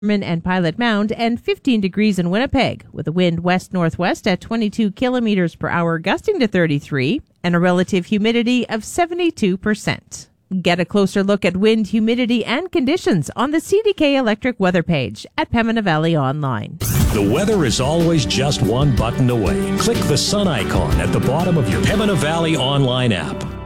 and Pilot Mound, and 15 degrees in Winnipeg, with a wind west-northwest at 22 kilometers per hour, gusting to 33, and a relative humidity of 72%. Get a closer look at wind, humidity, and conditions on the CDK Electric weather page at Pembina Valley Online. The weather is always just one button away. Click the sun icon at the bottom of your Pembina Valley Online app.